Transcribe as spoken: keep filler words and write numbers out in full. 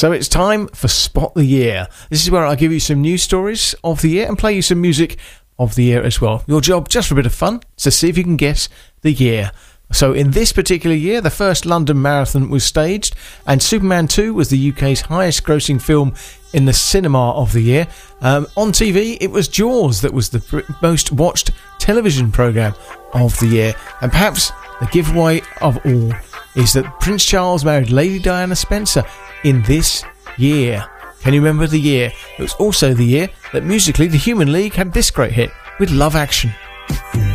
So it's time for Spot the Year. This is where I give you some news stories of the year and play you some music of the year as well. Your job, just for a bit of fun, is to see if you can guess the year. So in this particular year, the first London Marathon was staged, and Superman two was the U K's highest grossing film in the cinema of the year. Um, on T V, it was Jaws that was the pr- most watched television programme of the year. And perhaps the giveaway of all is that Prince Charles married Lady Diana Spencer in this year. Can you remember the year? It was also the year that musically the Human League had this great hit with Love Action.